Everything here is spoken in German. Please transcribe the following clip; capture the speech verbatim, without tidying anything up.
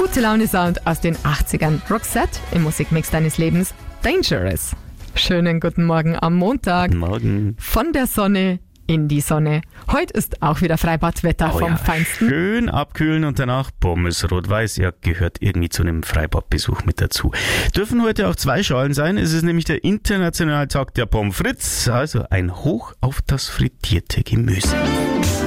Gute Laune-Sound aus den achtzigern. Roxette im Musikmix deines Lebens. Dangerous. Schönen guten Morgen am Montag. Guten Morgen. Von der Sonne in die Sonne. Heute ist auch wieder Freibadwetter Oh vom ja, Feinsten. Schön abkühlen und danach Pommes rot-weiß. Ja, gehört irgendwie zu einem Freibadbesuch mit dazu. Dürfen heute auch zwei Schalen sein. Es ist nämlich der internationale Tag der Pommes frites. Also ein Hoch auf das frittierte Gemüse.